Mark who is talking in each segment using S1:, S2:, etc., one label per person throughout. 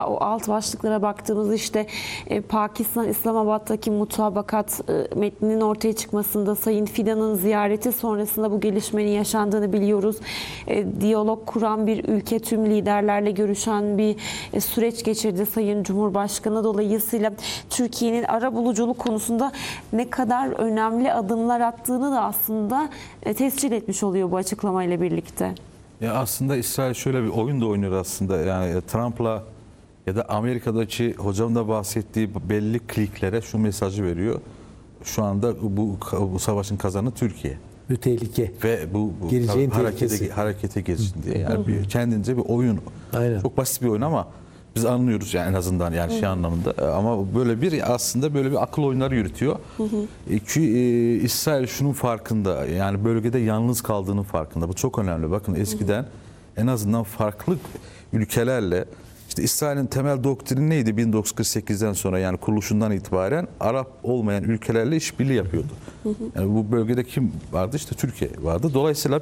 S1: O alt başlıklara baktığımızda işte Pakistan İslamabad'daki mutabakat metninin ortaya çıkmasında, Sayın Fidan'ın ziyareti sonrasında bu gelişmenin yaşandığını biliyoruz. Diyalog kuran bir ülke, tüm liderlerle görüşen bir süreç geçirdi Sayın Cumhurbaşkanı. Dolayısıyla Türkiye'nin arabuluculuk konusunda ne kadar önemli adımlar attığını da aslında tescil etmiş oluyor bu açıklamayla birlikte.
S2: Ya aslında İsrail şöyle bir oyun da oynuyor aslında. Yani Trump'la ya da Amerika'daki hocam da bahsettiği belli kliklere şu mesajı veriyor. Şu anda bu savaşın kazanı Türkiye.
S3: Bir tehlike.
S2: Ve bu
S3: geleceğin
S2: harekete geçsin diye. Yani kendince bir oyun.
S3: Aynen.
S2: Çok basit bir oyun ama biz anlıyoruz yani en azından yani şey anlamında. Ama böyle bir aslında böyle bir akıl oyunları yürütüyor. Ki İsrail şunun farkında. Yani bölgede yalnız kaldığının farkında. Bu çok önemli. Bakın eskiden en azından farklı ülkelerle işte İsrail'in temel doktrini neydi 1948'den sonra, yani kuruluşundan itibaren Arap olmayan ülkelerle işbirliği yapıyordu. Yani bu bölgede kim vardı? İşte Türkiye vardı. Dolayısıyla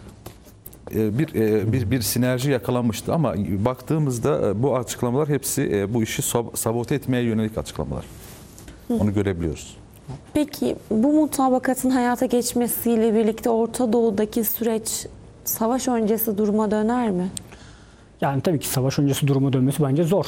S2: bir sinerji yakalanmıştı ama baktığımızda bu açıklamalar hepsi bu işi sabote etmeye yönelik açıklamalar. Onu görebiliyoruz.
S1: Peki bu mutabakatın hayata geçmesiyle birlikte Orta Doğu'daki süreç savaş öncesi duruma döner mi?
S4: Yani tabii ki savaş öncesi duruma dönmesi bence zor.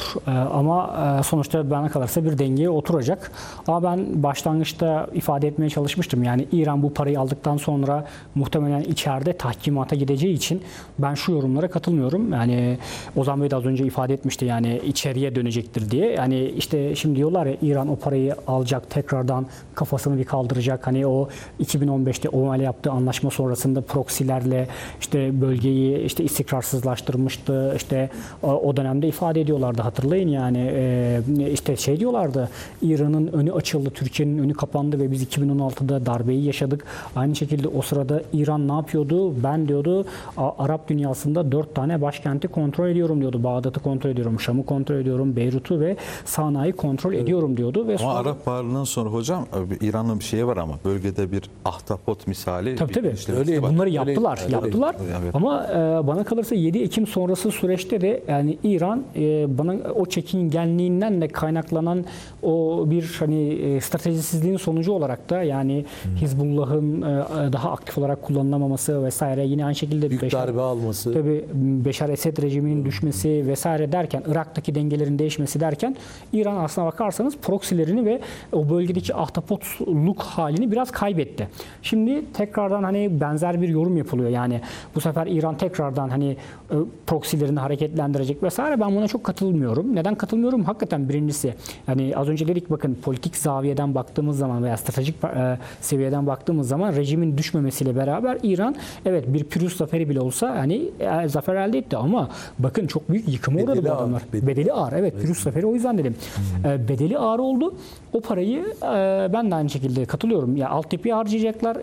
S4: Ama sonuçta bana kalırsa bir dengeye oturacak. Ama ben başlangıçta ifade etmeye çalışmıştım. Yani İran bu parayı aldıktan sonra muhtemelen içeride tahkimata gideceği için ben şu yorumlara katılmıyorum. Yani Ozan Bey de az önce ifade etmişti, yani içeriye dönecektir diye. Yani işte şimdi diyorlar ya, İran o parayı alacak, tekrardan kafasını bir kaldıracak. Hani o 2015'te OMA'yla yaptığı anlaşma sonrasında proksilerle işte bölgeyi işte istikrarsızlaştırmıştı. İşte o dönemde ifade ediyorlardı, hatırlayın yani işte şey diyorlardı, İran'ın önü açıldı, Türkiye'nin önü kapandı ve biz 2016'da darbeyi yaşadık. Aynı şekilde o sırada İran ne yapıyordu? Ben diyordu Arap dünyasında 4 tane başkenti kontrol ediyorum diyordu. Bağdat'ı kontrol ediyorum, Şam'ı kontrol ediyorum, Beyrut'u ve Sana'yı kontrol ediyorum diyordu. Ve
S2: ama
S4: sonra...
S2: Arap Baharı'ndan sonra hocam İran'ın bir şeyi var ama bölgede bir ahtapot misali.
S4: Tabii. Öyle, bunları yaptılar.
S2: Evet.
S4: Ama bana kalırsa 7 Ekim sonrası süreçte de yani İran bana o çekingenliğinden de kaynaklanan o bir hani stratejisizliğin sonucu olarak da yani Hizbullah'ın daha aktif olarak kullanılamaması vesaire, yine aynı şekilde
S3: büyük darbe alması.
S4: Tabii Beşar Esed rejiminin düşmesi vesaire derken, Irak'taki dengelerin değişmesi derken İran aslına bakarsanız proksilerini ve o bölgedeki ahtapotluk halini biraz kaybetti. Şimdi tekrardan hani benzer bir yorum yapılıyor. Yani bu sefer İran tekrardan hani proksilerini hareketlendirecek vesaire. Ben buna çok katılmıyorum. Neden katılmıyorum? Hakikaten birincisi, yani az önce dedik, bakın politik zaviyeden baktığımız zaman veya stratejik seviyeden baktığımız zaman rejimin düşmemesiyle beraber İran evet bir pürüz zaferi bile olsa hani zafer elde etti ama bakın çok büyük yıkıma uğradı bu adamlar. Bedeli ağır. Evet, pürüz zaferi, o yüzden dedim. Bedeli ağır oldu. O parayı ben de aynı şekilde katılıyorum. Ya altyapıya harcayacaklar.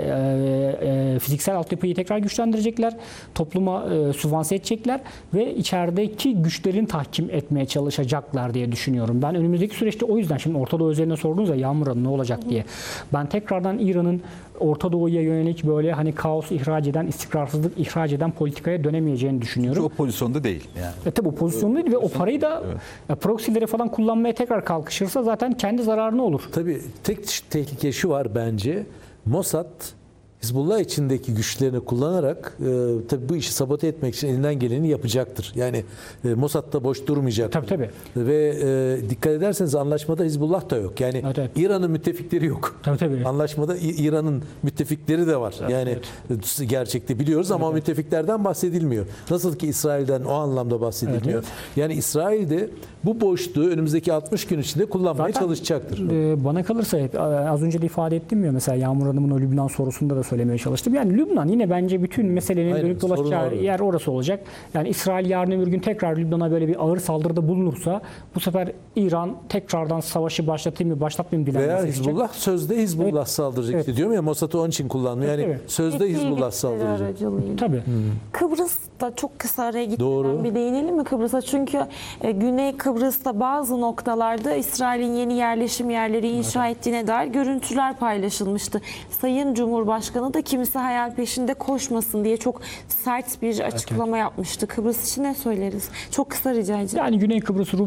S4: Fiziksel altyapıyı tekrar güçlendirecekler. Topluma sübvanse edecekler ve içerideki güçlerin tahkim etmeye çalışacaklar diye düşünüyorum. Ben önümüzdeki süreçte o yüzden, şimdi Orta Doğu üzerine sordunuz ya, Yağmur Hanım ne olacak diye. Ben tekrardan İran'ın Orta Doğu'ya yönelik böyle hani kaos ihraç eden, istikrarsızlık ihraç eden politikaya dönemeyeceğini düşünüyorum.
S2: Çünkü o pozisyonda değil yani.
S4: Tabii o pozisyonda değil ve o parayı da proksileri falan kullanmaya tekrar kalkışırsa zaten kendi zararına olur.
S3: Tabii tek tehlike şu var bence. Mossad Hizbullah içindeki güçlerini kullanarak tabii bu işi sabote etmek için elinden geleni yapacaktır. Yani Mossad da boş durmayacak.
S4: Tabii.
S3: Ve dikkat ederseniz anlaşmada Hizbullah da yok. Yani
S4: evet.
S3: İran'ın müttefikleri yok.
S4: Tabii.
S3: Anlaşmada İran'ın müttefikleri de var. Yani gerçekte biliyoruz ama müttefiklerden bahsedilmiyor. Nasıl ki İsrail'den o anlamda bahsedilmiyor. Yani İsrail de bu boşluğu önümüzdeki 60 gün içinde kullanmaya çalışacaktır.
S4: Bana kalırsa az önce de ifade ettim ya, mesela Yağmur Hanım'ın o Lübnan sorusunda da söylemeye çalıştım. Yani Lübnan yine bence bütün meselenin dönüp dolaşacağı yer orası olacak. Yani İsrail yarın öbür gün tekrar Lübnan'a böyle bir ağır saldırıda bulunursa bu sefer İran tekrardan savaşı başlatayım mı başlatmayayım dilenmesi
S3: veya Hizbullah sözde Hizbullah saldıracak diyorum ya, Mossad'ı onun için kullanmıyor. Yani sözde Hizbullah saldıracak.
S4: Tabii.
S1: Kıbrıs'ta çok kısa araya gitmeden bir değinelim mi Kıbrıs'a? Çünkü Güney Kıbrıs'ta bazı noktalarda İsrail'in yeni yerleşim yerleri inşa ettiğine dair görüntüler paylaşılmıştı. Sayın Cumhurbaşkanı da kimse hayal peşinde koşmasın diye çok sert bir açıklama yapmıştı. Kıbrıs için ne söyleriz? Çok kısa rica edeceğim.
S4: Yani Güney Kıbrıs